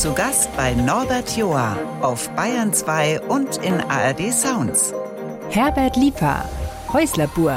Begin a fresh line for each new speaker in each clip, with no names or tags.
Zu Gast bei Norbert Joa auf Bayern 2 und in ARD Sounds.
Herbert Lieper, Häuslerbur.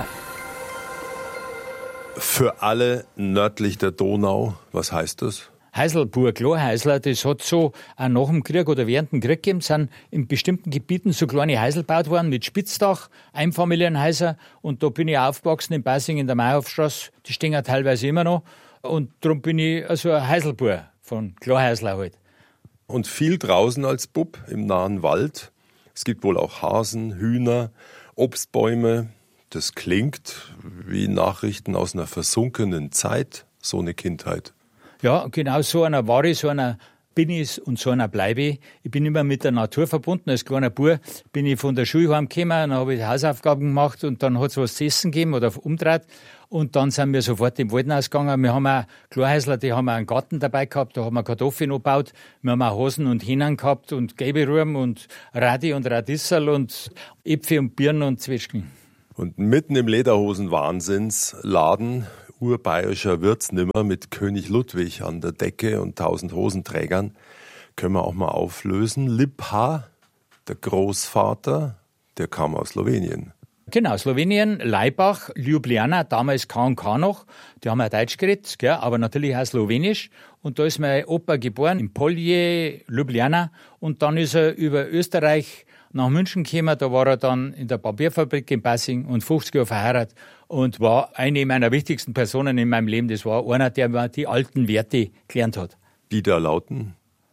Für alle nördlich der Donau, was heißt das?
Häuselbur, Klarhäusler, das hat so auch nach dem Krieg oder während dem Krieg gegeben, sind in bestimmten Gebieten so kleine Häusel gebaut worden mit Spitzdach, Einfamilienhäuser, und da bin ich aufgewachsen in Basing in der Mayhofstraße, die stehen ja teilweise immer noch, und darum bin ich also ein Häuselbur von Klarhäusler halt.
Und viel draußen als Bub im nahen Wald. Es gibt wohl auch Hasen, Hühner, Obstbäume. Das klingt wie Nachrichten aus einer versunkenen Zeit, so eine Kindheit.
Ja, genau so einer war ich, so einer bin ich und so einer bleibe ich. Ich bin immer mit der Natur verbunden. Als kleiner Bub bin ich von der Schule heimgekommen, dann habe ich Hausaufgaben gemacht und dann hat es was zu essen gegeben oder umgedreht. Und dann sind wir sofort im Wald ausgegangen. Wir haben auch Klarhäusler, die haben auch einen Garten dabei gehabt, da haben wir Kartoffeln angebaut. Wir haben auch Hasen und Hähnen gehabt und gelbe Rüben und Radi und Radissal und Äpfel und Birnen und Zwetschgen.
Und mitten im Lederhosen-Wahnsinnsladen urbayerischer Wirtsnimmer mit König Ludwig an der Decke und 1000 Hosenträgern können wir auch mal auflösen. Lipha, der Großvater, der kam aus Slowenien.
Genau, Slowenien, Laibach, Ljubljana, damals K&K noch. Die haben ja Deutsch geredet, gell, aber natürlich auch Slowenisch. Und da ist mein Opa geboren, in Polje, Ljubljana. Und dann ist er über Österreich nach München gekommen. Da war er dann in der Papierfabrik in Basing und 50 Jahre verheiratet und war eine meiner wichtigsten Personen in meinem Leben. Das war einer, der mir die alten Werte gelernt hat.
Die da lauten?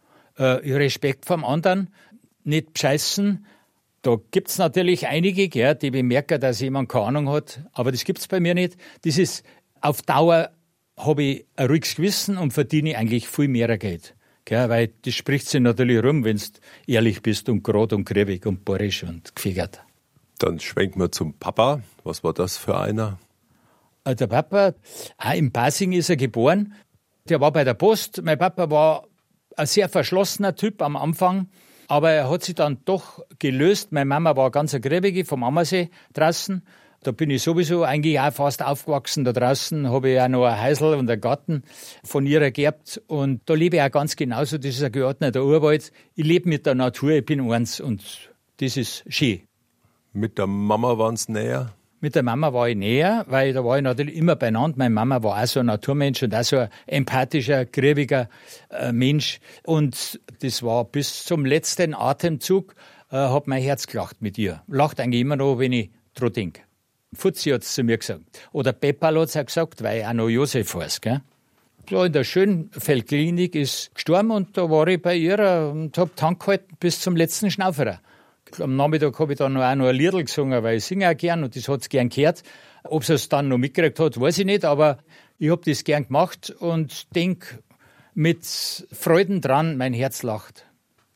Respekt vom anderen, nicht bescheißen. Da gibt's natürlich einige, gell, die bemerken, dass jemand keine Ahnung hat, aber das gibt's bei mir nicht. Das ist, auf Dauer habe ich ein ruhiges Gewissen und verdiene eigentlich viel mehr Geld. Gell, weil das spricht sich natürlich rum, wenn du ehrlich bist und gerade und gräbig und bohrisch und gefegert.
Dann schwenken wir zum Papa. Was war das für einer?
Der Papa, auch in Basing ist er geboren. Der war bei der Post. Mein Papa war ein sehr verschlossener Typ am Anfang, aber er hat sich dann doch gelöst. Meine Mama war ganz eine Gräbige vom Ammersee draußen. Da bin ich sowieso eigentlich auch fast aufgewachsen. Da draußen habe ich auch noch ein Häusl und einen Garten von ihr geerbt. Und da lebe ich auch ganz genauso. Das ist ein geordneter Urwald. Ich lebe mit der Natur, ich bin eins und das ist schön.
Mit der Mama waren es näher?
Mit der Mama war ich näher, weil da war ich natürlich immer beieinander. Meine Mama war auch so ein Naturmensch und auch so ein empathischer, grübiger Mensch. Und das war bis zum letzten Atemzug, hat mein Herz gelacht mit ihr. Lacht eigentlich immer noch, wenn ich dran denke. Fuzzi hat es zu mir gesagt. Oder Pepperl hat es auch gesagt, weil ich auch noch Josef heiße, gell? So in der Schönfeldklinik ist gestorben und da war ich bei ihr und habe Tank gehalten bis zum letzten Schnauferer. Am Nachmittag habe ich dann auch noch ein Liedl gesungen, weil ich singe auch gern und das hat es gern gehört. Ob sie es dann noch mitgekriegt hat, weiß ich nicht, aber ich habe das gern gemacht und denke mit Freuden dran, mein Herz lacht.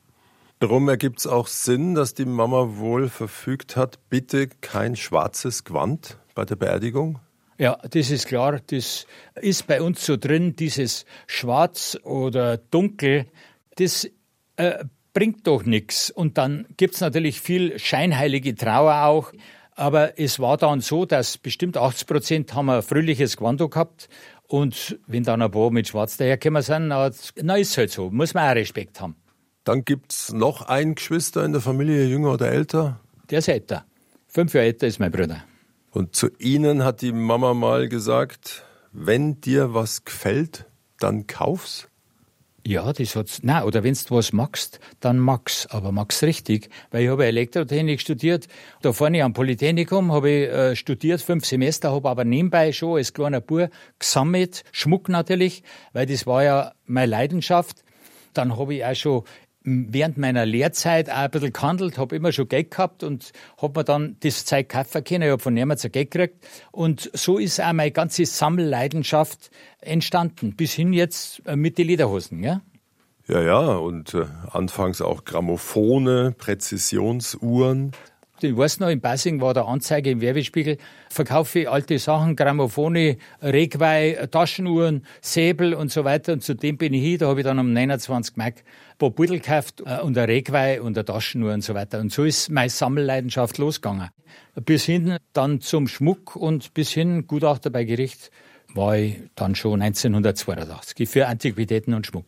Darum ergibt es auch Sinn, dass die Mama wohl verfügt hat, bitte kein schwarzes Gewand bei der Beerdigung?
Ja, das ist klar. Das ist bei uns so drin, dieses Schwarz oder Dunkel, das bringt doch nichts. Und dann gibt's natürlich viel scheinheilige Trauer auch. Aber es war dann so, dass bestimmt 80% haben ein fröhliches Gewand gehabt. Und wenn dann ein paar mit Schwarz dahergekommen sind, na ist halt so. Muss man auch Respekt haben.
Dann gibt's noch ein Geschwister in der Familie, jünger oder älter?
Der ist älter. 5 Jahre älter ist mein Bruder.
Und zu Ihnen hat die Mama mal gesagt, wenn dir was gefällt, dann kauf's?
Ja, das hat's. Nein, oder wenn du was magst, dann mag's. Aber mag's richtig. Weil ich habe Elektrotechnik studiert. Da vorne am Polytechnikum habe ich studiert, 5 Semester, habe aber nebenbei schon als kleiner Bub gesammelt. Schmuck natürlich, weil das war ja meine Leidenschaft. Dann habe ich auch schon während meiner Lehrzeit auch ein bisschen gehandelt, habe immer schon Geld gehabt und habe mir dann das Zeug kaufen können. Ich habe von niemandem ein Geld gekriegt. Und so ist auch meine ganze Sammelleidenschaft entstanden. Bis hin jetzt mit den Lederhosen, ja?
Ja, und anfangs auch Grammophone, Präzisionsuhren.
Ich weiß noch, in Basing war der Anzeige im Werbespiegel, verkaufe ich alte Sachen, Grammophone, Regweih, Taschenuhren, Säbel und so weiter. Und zu dem bin ich hin, da habe ich dann um 29 Mark ein paar Beutel gekauft und ein Regweih und eine Taschenuhr und so weiter. Und so ist meine Sammelleidenschaft losgegangen. Bis hin dann zum Schmuck und bis hin Gutachter bei Gericht war ich dann schon 1982 für Antiquitäten und Schmuck.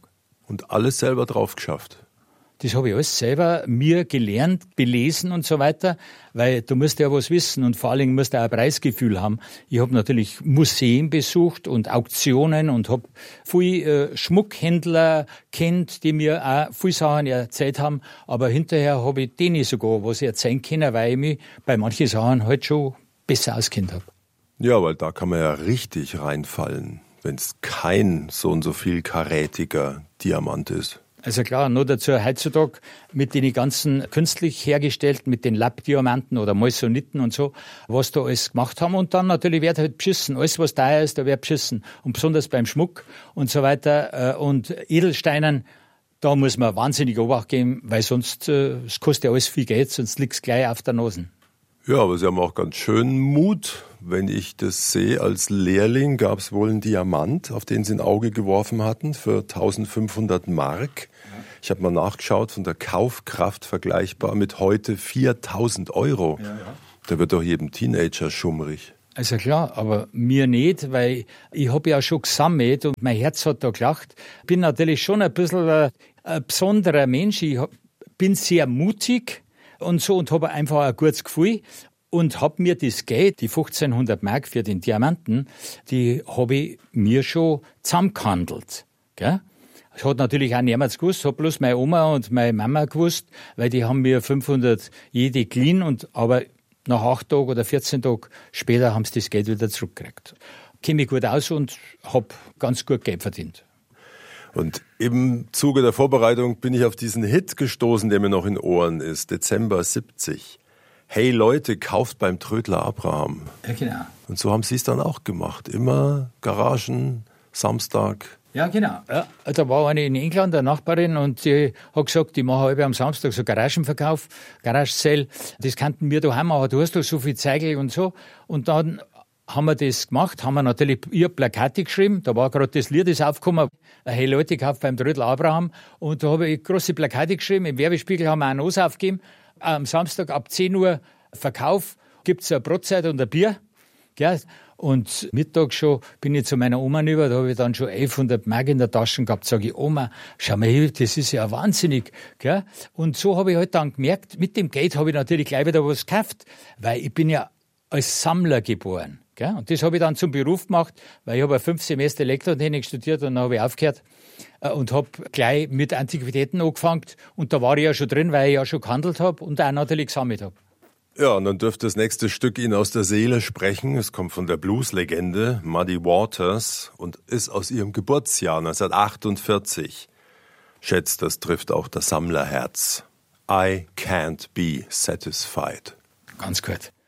Und alles selber drauf geschafft.
Das habe ich alles selber mir gelernt, belesen und so weiter, weil du musst ja was wissen und vor allen Dingen musst du auch ein Preisgefühl haben. Ich habe natürlich Museen besucht und Auktionen und habe viele Schmuckhändler kennt, die mir auch viele Sachen erzählt haben, aber hinterher habe ich denen sogar was erzählen können, weil ich mich bei manchen Sachen halt schon besser auskennt habe.
Ja, weil da kann man ja richtig reinfallen, wenn es kein so und so viel karätiger Diamant ist.
Also klar, nur dazu heutzutage mit den ganzen künstlich hergestellten, mit den Lappdiamanten oder Moissaniten und so, was da alles gemacht haben. Und dann natürlich wird halt beschissen. Alles, was teuer ist, da wird beschissen. Und besonders beim Schmuck und so weiter. Und Edelsteinen, da muss man wahnsinnig Obacht geben, weil sonst, es kostet ja alles viel Geld, sonst liegt es gleich auf der Nase.
Ja, aber Sie haben auch ganz schön Mut. Wenn ich das sehe, als Lehrling gab es wohl einen Diamant, auf den Sie ein Auge geworfen hatten, für 1500 Mark. Ich habe mal nachgeschaut, von der Kaufkraft vergleichbar mit heute 4000 Euro. Ja. Da wird doch jedem Teenager schummrig.
Also klar, aber mir nicht, weil ich habe ja schon gesammelt und mein Herz hat da gelacht. Ich bin natürlich schon ein bisschen ein besonderer Mensch. Ich bin sehr mutig und so und habe einfach ein gutes Gefühl. Und habe mir das Geld, die 1500 Mark für den Diamanten, die habe ich mir schon zusammengehandelt. Gell? Das hat natürlich auch niemand gewusst, hat bloß meine Oma und meine Mama gewusst, weil die haben mir 500 jede geliehen, aber nach 8 Tagen oder 14 Tagen später haben sie das Geld wieder zurückgekriegt. Kenne mich gut aus und habe ganz gut Geld verdient.
Und im Zuge der Vorbereitung bin ich auf diesen Hit gestoßen, der mir noch in Ohren ist, Dezember 70. Hey Leute, kauft beim Trödler Abraham.
Ja, genau.
Und so haben Sie es dann auch gemacht. Immer Garagen, Samstag.
Ja, genau. Ja, da war eine in England, eine Nachbarin, und die hat gesagt, ich mache halb am Samstag so Garagenverkauf, Garage-Sale. Das könnten wir daheim machen. Du hast doch so viel Zeigel und so. Und dann haben wir das gemacht, haben wir natürlich ihr Plakate geschrieben. Da war gerade das Lied, das aufgekommen. Hey Leute, kauft beim Trödler Abraham. Und da habe ich große Plakate geschrieben. Im Werbespiegel haben wir einen Nos aufgegeben. Am Samstag ab 10 Uhr Verkauf, gibt's eine Brotzeit und ein Bier. Gell? Und Mittag schon bin ich zu meiner Oma rüber, da habe ich dann schon 1100 Mark in der Tasche gehabt. Sage ich, Oma, schau mal hier, das ist ja wahnsinnig. Gell? Und so habe ich halt dann gemerkt, mit dem Geld habe ich natürlich gleich wieder was gekauft, weil ich bin ja als Sammler geboren. Gell? Und das habe ich dann zum Beruf gemacht, weil ich habe 5 Semester Elektrotechnik studiert und dann habe ich aufgehört und habe gleich mit Antiquitäten angefangen. Und da war ich ja schon drin, weil ich ja schon gehandelt habe und auch natürlich gesammelt habe.
Ja, und dann dürfte das nächste Stück Ihnen aus der Seele sprechen. Es kommt von der Blues-Legende Muddy Waters und ist aus ihrem Geburtsjahr 1948. Schätzt, das trifft auch das Sammlerherz. I can't be satisfied.
Ganz gut.